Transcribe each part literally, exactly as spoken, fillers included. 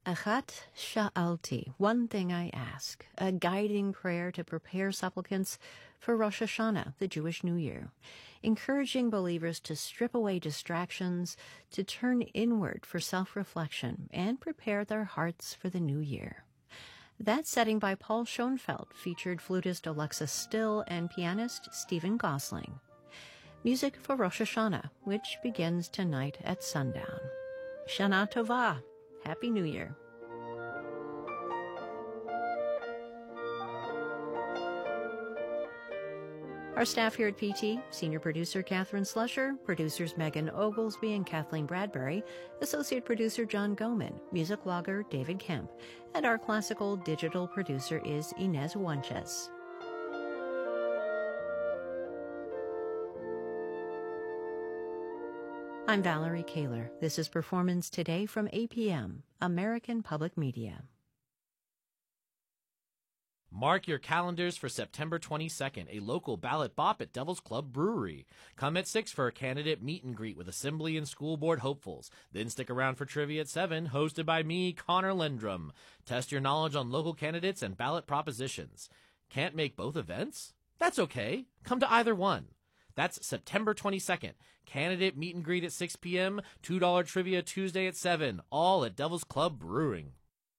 Achat Sha'alti, one thing I ask, a guiding prayer to prepare supplicants for Rosh Hashanah, the Jewish New Year, encouraging believers to strip away distractions, to turn inward for self-reflection, and prepare their hearts for the new year. That setting by Paul Schoenfeld featured flutist Alexis Still and pianist Stephen Gosling. Music for Rosh Hashanah, which begins tonight at sundown. Shana Tova. Happy New Year. Our staff here at P T, Senior Producer Catherine Slusher, Producers Megan Oglesby and Kathleen Bradbury, Associate Producer John Goman, Music Logger David Kemp, and our Classical Digital Producer is Inez Wanches. I'm Valerie Kaler. This is Performance Today from A P M, American Public Media. Mark your calendars for September twenty-second, a local ballot bop at Devil's Club Brewery. Come at six for a candidate meet and greet with Assembly and School Board hopefuls. Then stick around for trivia at seven, hosted by me, Connor Lendrum. Test your knowledge on local candidates and ballot propositions. Can't make both events? That's okay. Come to either one. That's September twenty-second. Candidate meet and greet at six p.m., two dollar trivia Tuesday at seven, all at Devil's Club Brewing.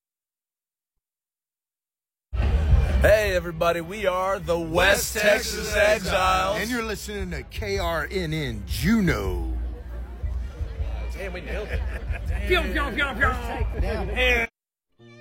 Hey, everybody, we are the West, West Texas, Texas Exiles. And you're listening to K R N N Juneau. Damn, we nailed it. Damn.